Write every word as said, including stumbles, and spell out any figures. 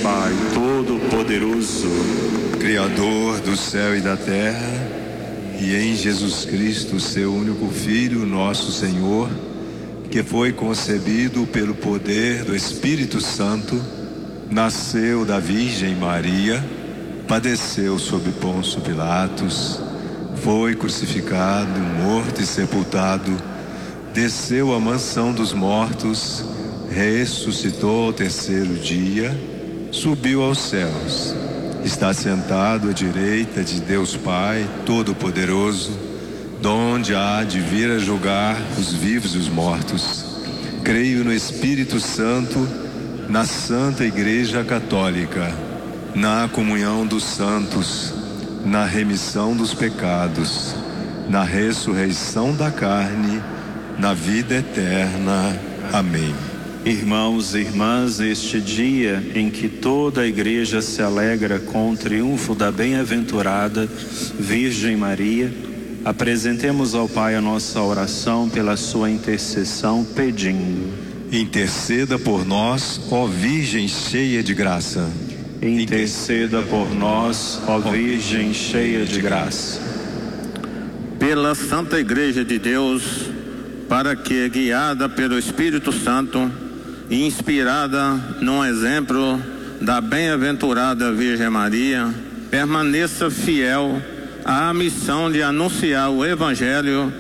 Pai Todo-Poderoso, Criador do céu e da terra, e em Jesus Cristo, seu único Filho, nosso Senhor, que foi concebido pelo poder do Espírito Santo, nasceu da Virgem Maria, padeceu sob Pôncio Pilatos, foi crucificado, morto e sepultado, desceu à mansão dos mortos, ressuscitou ao terceiro dia, subiu aos céus, está sentado à direita de Deus Pai Todo-Poderoso, donde há de vir a julgar os vivos e os mortos. Creio no Espírito Santo, na Santa Igreja Católica, na comunhão dos santos, na remissão dos pecados, na ressurreição da carne, na vida eterna. Amém. Irmãos e irmãs, este dia em que toda a Igreja se alegra com o triunfo da bem-aventurada Virgem Maria, apresentemos ao Pai a nossa oração pela sua intercessão, pedindo: interceda por nós, ó Virgem cheia de graça. Interceda por nós, ó Virgem cheia de graça. Pela Santa Igreja de Deus, para que, guiada pelo Espírito Santo e inspirada no exemplo da bem-aventurada Virgem Maria, permaneça fiel à missão de anunciar o Evangelho